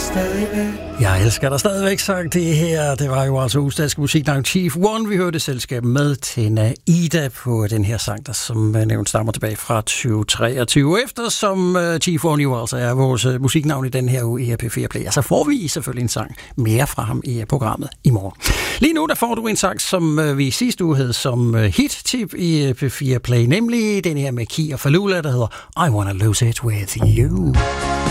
stadigvæk. Jeg elsker dig stadigvæk, sagt det her. Det var jo altså Udstads musiknavn Chief One. Vi hørte selskab med Tina Ida på den her sang, der som nævnt stammer tilbage fra 2023. Eftersom Chief One jo altså er vores musiknavn i den her uge i P4 Play, så får vi selvfølgelig en sang mere fra ham i programmet i morgen. Lige nu der får du en sang, som vi sidste uge havde som hit-tip i P4 Play, nemlig den her med Kia Falula, der hedder I Wanna Lose It With You.